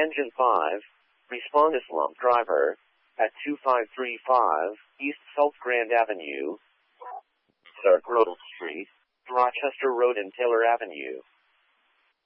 Engine 5, respond to slump driver at 2535 East South Grand Avenue, Sir Grove Street, Rochester Road and Taylor Avenue.